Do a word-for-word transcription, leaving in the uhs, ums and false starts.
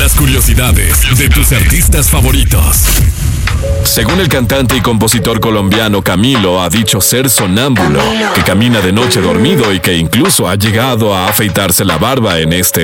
las curiosidades de tus artistas favoritos. Según el cantante y compositor colombiano Camilo, ha dicho ser sonámbulo, que camina de noche dormido y que incluso ha llegado a afeitarse la barba en este